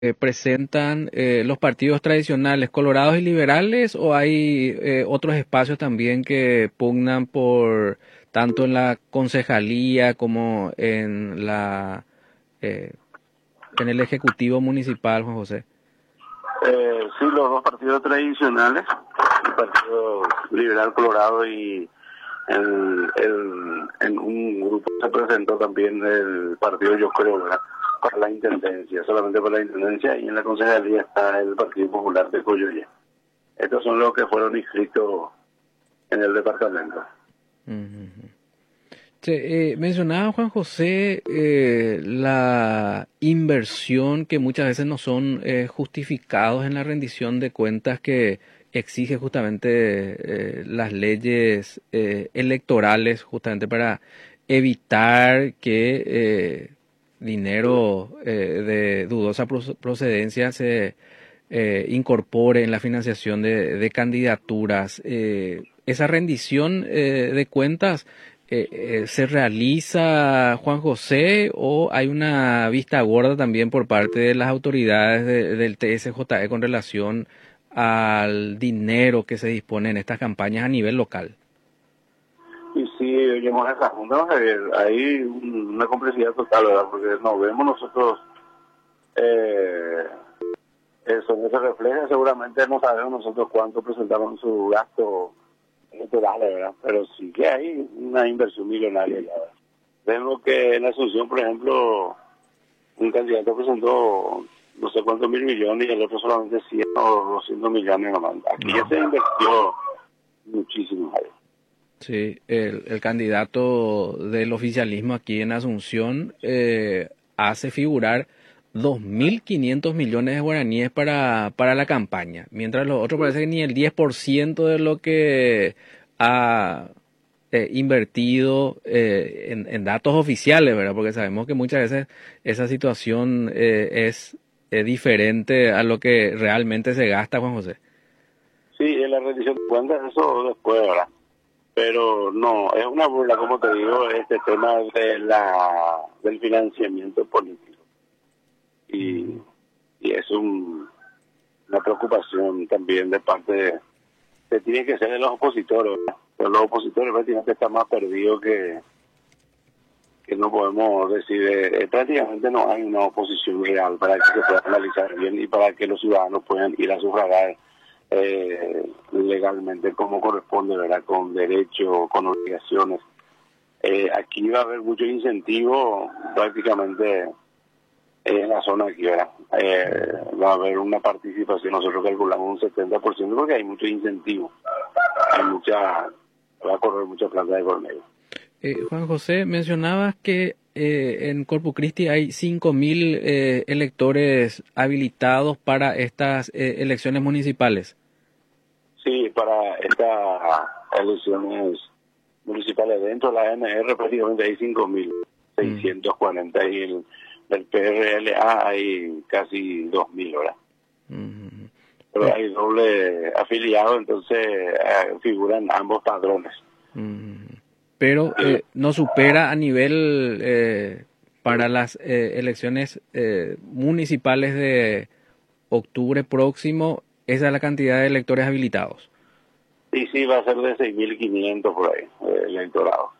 presentan los partidos tradicionales, colorados y liberales, o hay otros espacios también que pugnan por tanto en la concejalía como eh, en el ejecutivo municipal, Juan José? Sí, los dos partidos tradicionales, el Partido Liberal Colorado y en un grupo se presentó también el partido, yo creo, ¿verdad?, para la intendencia, solamente para la intendencia, y en la concejalía está el Partido Popular de Coyoye. Estos son los que fueron inscritos en el departamento. Ujú. Mencionaba Juan José la inversión que muchas veces no son justificados en la rendición de cuentas que exige justamente las leyes electorales, justamente para evitar que dinero de dudosa procedencia se incorpore en la financiación de candidaturas. Esa rendición de cuentas ¿se realiza, Juan José, o hay una vista gorda también por parte de las autoridades del TSJE con relación al dinero que se dispone en estas campañas a nivel local? Y sí, oímos esa junta, hay una complejidad total, ¿verdad?, porque nos vemos nosotros, eso no se refleja, seguramente no sabemos nosotros cuánto presentaron su gasto electoral, ¿verdad?, pero sí que hay una inversión millonaria ya, ¿verdad? Vemos que en Asunción, por ejemplo, un candidato presentó no sé cuántos mil millones y el otro solamente 100 o 200 millones nomás. Aquí ya se invirtió muchísimo ahí. Sí, el candidato del oficialismo aquí en Asunción hace figurar 2.500 millones de guaraníes para la campaña, mientras los otros parece que ni el 10% de lo que ha invertido en datos oficiales, ¿verdad? Porque sabemos que muchas veces esa situación es diferente a lo que realmente se gasta, Juan José. Sí, en la rendición de cuentas eso después, ¿verdad? Pero no, es una burla, como te digo, este tema del financiamiento político. Y, y es una preocupación también de parte que tiene que ser de los opositores, ¿verdad? Pero los opositores prácticamente están más perdidos que no podemos decir, prácticamente no hay una oposición real para que se pueda analizar bien y para que los ciudadanos puedan ir a sufragar legalmente como corresponde, ¿verdad?, con derecho, con obligaciones. Aquí va a haber mucho incentivo prácticamente en la zona aquí, ¿verdad? Va a haber una participación, nosotros calculamos un 70% porque hay mucho incentivo, va a correr mucha plata de por medio. Juan José, mencionabas que en Corpus Christi hay 5.000 electores habilitados para estas elecciones municipales. Sí, para estas elecciones municipales dentro de la ANR prácticamente hay 5.640 y el PRLA hay casi 2.000, ¿verdad? Pero hay doble afiliado, entonces figuran ambos padrones. Pero no supera a nivel para las elecciones municipales de octubre próximo, esa es la cantidad de electores habilitados. Y sí, va a ser de 6.500 por ahí, electorado.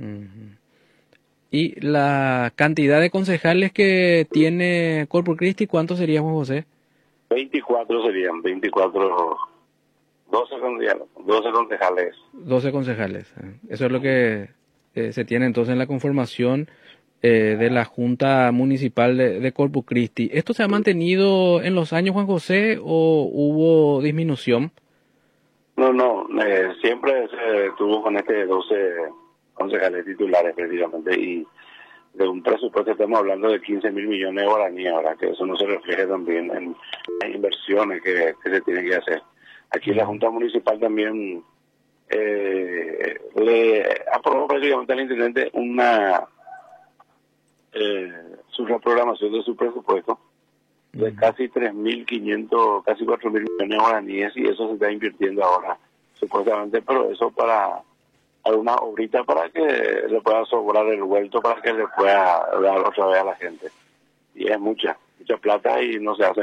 ¿Y la cantidad de concejales que tiene Corpus Christi, cuánto sería, Juan José? 24 serían, 24, 12 concejales. 12 concejales. Eso es lo que se tiene entonces en la conformación de la Junta Municipal de Corpus Christi. ¿Esto se ha mantenido en los años, Juan José, o hubo disminución? No, siempre se tuvo con 12 concejales titulares precisamente, y de un presupuesto estamos hablando de 15.000 millones de guaraníes, ahora que eso no se refleje también en inversiones que se tienen que hacer. Aquí la Junta Municipal también le aprobó prácticamente al intendente su reprogramación de su presupuesto de casi 3.500, casi 4.000 millones de guaraníes, y eso se está invirtiendo ahora supuestamente, pero eso para alguna obrita para que le pueda sobrar el vuelto, para que le pueda dar otra vez a la gente, y es mucha. mucha plata y no se hace